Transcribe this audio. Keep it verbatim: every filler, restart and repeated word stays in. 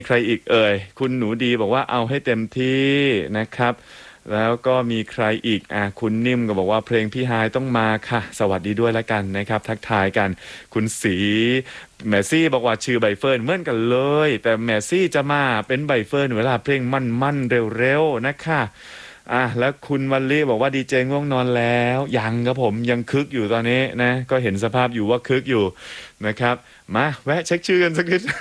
ใครอีกเอ่ยคุณหนูดีบอกว่าเอาให้เต็มที่นะครับแล้วก็มีใครอีกอ่ะคุณนิ่มก็บอกว่าเพลงพี่ฮายต้องมาค่ะสวัสดีด้วยแล้วกันนะครับทักทายกันคุณสีแมซี่บอกว่าชื่อใบเฟิร์นเหมือนกันเลยแต่แมซี่จะมาเป็นใบเฟิร์นเวลาเพลงมั่นๆเร็วๆนะคะอ่ะแล้วคุณวันลี่บอกว่าดีเจง่วงนอนแล้วยังครับผมยังคึกอยู่ตอนนี้นะก็เห็นสภาพอยู่ว่าคึกอยู่นะครับมาแวะเช็คชื่อกันสักนิด